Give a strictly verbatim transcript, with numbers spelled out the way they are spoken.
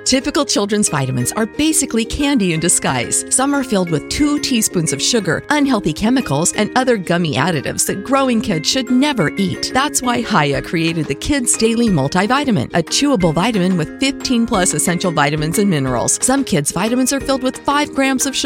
Typical children's vitamins are basically candy in disguise. Some are filled with two teaspoons of sugar, unhealthy chemicals, and other gummy additives that growing kids should never eat. That's why Hiya created the Kids Daily Multivitamin, a chewable vitamin with fifteen plus essential vitamins and minerals. Some kids' vitamins are filled with five grams of sugar.